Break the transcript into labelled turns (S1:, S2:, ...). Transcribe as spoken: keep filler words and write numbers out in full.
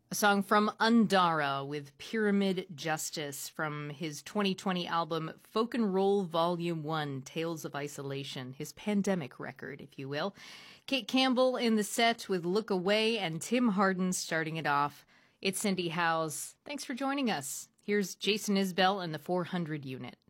S1: A song from Undara with Pyramid Justice from his twenty twenty album Folk and Roll Volume one, Tales of Isolation, his pandemic record, if you will. Kate Campbell in the set with Look Away and Tim Hardin starting it off. It's Cindy Howes. Thanks for joining us. Here's Jason Isbell and the four hundred unit.